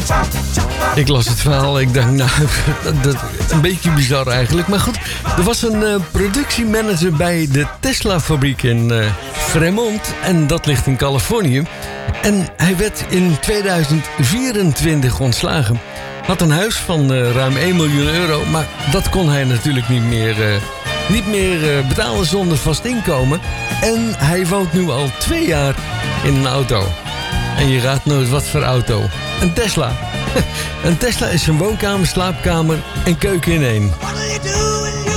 Ik las het verhaal. Ik dacht, nou, dat is een beetje bizar eigenlijk. Maar goed, er was een productiemanager bij de Tesla-fabriek in Fremont. En dat ligt in Californië. En hij werd in 2024 ontslagen. Had een huis van ruim 1 miljoen euro. Maar dat kon hij natuurlijk niet meer betalen zonder vast inkomen. En hij woont nu al 2 jaar in een auto. En je raadt nooit wat voor auto. Een Tesla. Een Tesla is een woonkamer, slaapkamer en keuken in één. What'll you do when